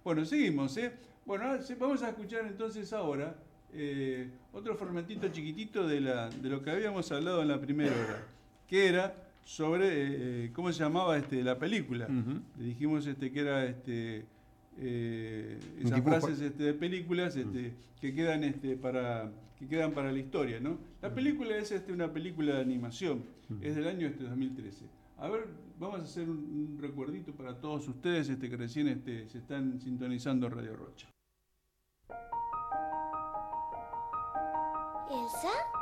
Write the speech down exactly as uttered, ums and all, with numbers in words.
Bueno, seguimos, ¿eh? Bueno, ahora sí, vamos a escuchar entonces ahora eh, otro formatito chiquitito de, la, de lo que habíamos hablado en la primera hora, que era sobre, eh, ¿cómo se llamaba este, la película? Ujú. Le dijimos este, que era este, eh, Un esas dibujo. frases este, de películas este, que, quedan, este, para, que quedan para la historia, ¿no? La película es este, una película de animación, es del año este, dos mil trece. A ver, vamos a hacer un, un recuerdito para todos ustedes este, que recién este, se están sintonizando Radio Rocha. ¿Elsa?